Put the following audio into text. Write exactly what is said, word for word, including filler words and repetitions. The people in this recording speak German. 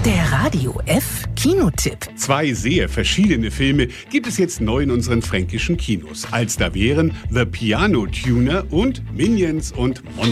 Der Radio F Kinotipp. Zwei sehr verschiedene Filme gibt es jetzt neu in unseren fränkischen Kinos. Als da wären The Piano Tuner und Minions und Monster.